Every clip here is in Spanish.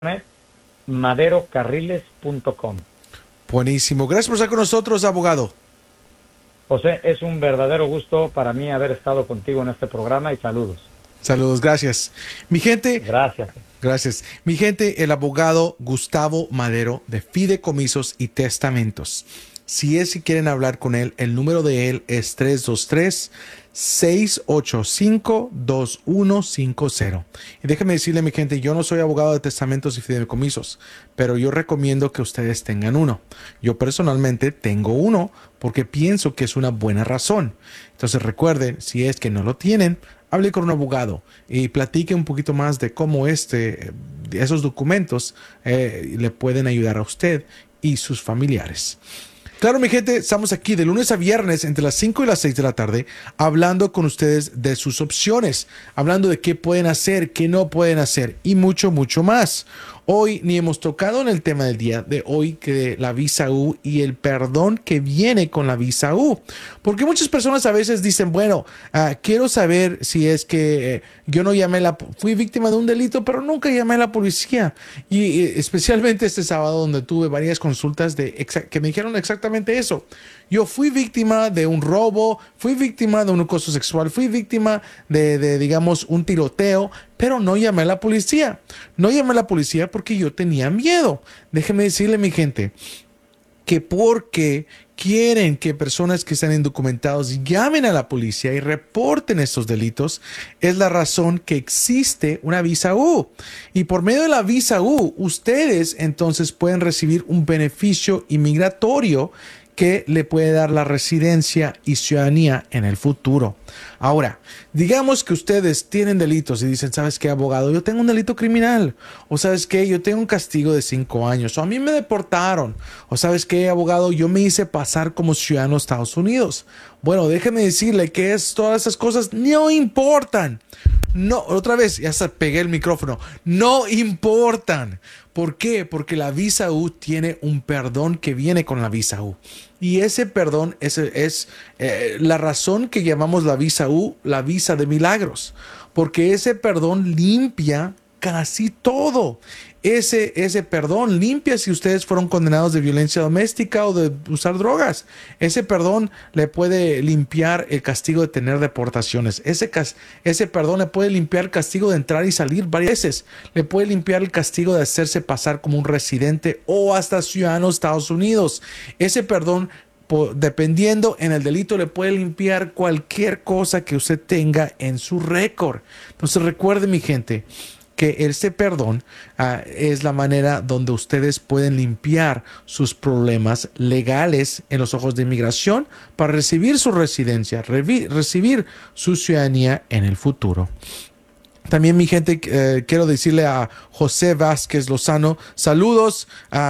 maderocarriles.com. Buenísimo. Gracias por estar con nosotros, abogado. José, es un verdadero gusto para mí haber estado contigo en este programa y saludos. Saludos, gracias. Mi gente, Gracias. gracias. Mi gente, el abogado Gustavo Madero de Fideicomisos y Testamentos. Si es que quieren hablar con él, el número de él es 323-685-2150. Y déjenme decirle, mi gente, yo no soy abogado de testamentos y fideicomisos, pero yo recomiendo que ustedes tengan uno. Yo personalmente tengo uno porque pienso que es una buena razón. Entonces recuerden, si es que no lo tienen, hable con un abogado y platique un poquito más de cómo esos documentos le pueden ayudar a usted y sus familiares. Claro, mi gente, estamos aquí de lunes a viernes entre las 5 y las 6 de la tarde hablando con ustedes de sus opciones, hablando de qué pueden hacer, qué no pueden hacer y mucho, mucho más. Hoy ni hemos tocado en el tema del día de hoy que la visa U y el perdón que viene con la visa U. Porque muchas personas a veces dicen, bueno, quiero saber si es que yo no fui víctima de un delito, pero nunca llamé a la policía. Y especialmente este sábado donde tuve varias consultas que me dijeron exactamente eso. Yo fui víctima de un robo, fui víctima de un acoso sexual, fui víctima digamos, un tiroteo, pero no llamé a la policía. No llamé a la policía porque yo tenía miedo. Déjeme decirle, mi gente, que porque quieren que personas que están indocumentados llamen a la policía y reporten estos delitos, es la razón que existe una visa U. Y por medio de la visa U, ustedes entonces pueden recibir un beneficio inmigratorio que le puede dar la residencia y ciudadanía en el futuro. Ahora, digamos que ustedes tienen delitos y dicen, ¿sabes qué, abogado? Yo tengo un delito criminal. O ¿sabes qué? Yo tengo un castigo de 5 años. O a mí me deportaron. O ¿sabes qué, abogado? Yo me hice pasar como ciudadano de Estados Unidos. Bueno, déjeme decirle que todas esas cosas no importan. No, otra vez, ya hasta pegué el micrófono. No importan. ¿Por qué? Porque la visa U tiene un perdón que viene con la visa U. Y ese perdón es la razón que llamamos la visa U, la visa de milagros. Porque ese perdón limpia casi todo. Ese perdón limpia si ustedes fueron condenados de violencia doméstica o de usar drogas. Ese perdón le puede limpiar el castigo de tener deportaciones. Ese perdón le puede limpiar el castigo de entrar y salir varias veces. Le puede limpiar el castigo de hacerse pasar como un residente o hasta ciudadano de Estados Unidos. Ese perdón, dependiendo en el delito, le puede limpiar cualquier cosa que usted tenga en su récord. Entonces recuerde, mi gente, que este perdón es la manera donde ustedes pueden limpiar sus problemas legales en los ojos de inmigración para recibir su residencia, recibir su ciudadanía en el futuro. También, mi gente, quiero decirle a José Vázquez Lozano, saludos,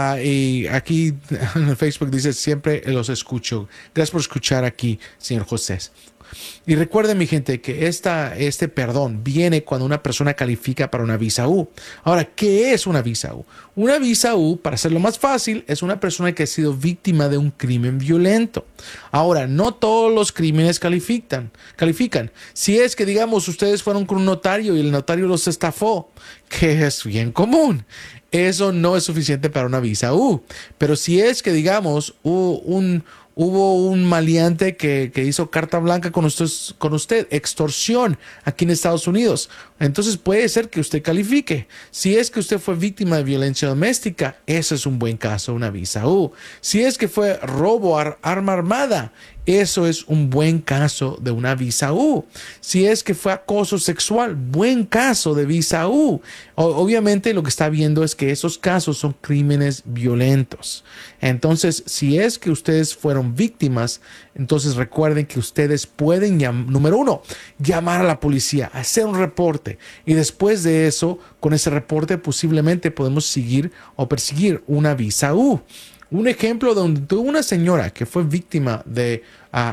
y aquí en el Facebook dice, siempre los escucho. Gracias por escuchar aquí, señor José. Y recuerden, mi gente, que este perdón viene cuando una persona califica para una visa U. Ahora, ¿qué es una visa U? Una visa U, para hacerlo más fácil, es una persona que ha sido víctima de un crimen violento. Ahora, no todos los crímenes califican. Si es que, digamos, ustedes fueron con un notario y el notario los estafó, que es bien común, eso no es suficiente para una visa U. Pero si es que, digamos, hubo un maleante que hizo carta blanca con usted, extorsión aquí en Estados Unidos, entonces puede ser que usted califique. Si es que usted fue víctima de violencia doméstica, eso es un buen caso, una visa U. Si es que fue robo a arma armada, eso es un buen caso de una visa U. Si es que fue acoso sexual, buen caso de visa U. Obviamente lo que está viendo es que esos casos son crímenes violentos. Entonces, si es que ustedes fueron víctimas, entonces recuerden que ustedes pueden, número 1, llamar a la policía, hacer un reporte. Y después de eso, con ese reporte posiblemente podemos seguir o perseguir una visa U. Un ejemplo donde tuve una señora que fue víctima de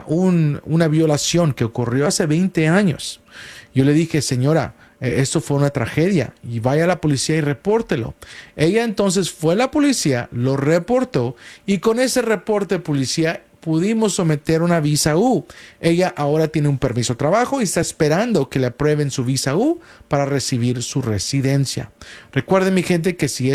una violación que ocurrió hace 20 años. Yo le dije, señora, esto fue una tragedia y vaya a la policía y repórtelo. Ella entonces fue a la policía, lo reportó y con ese reporte de policía pudimos someter una visa U. Ella ahora tiene un permiso de trabajo y está esperando que le aprueben su visa U para recibir su residencia. Recuerden, mi gente, que si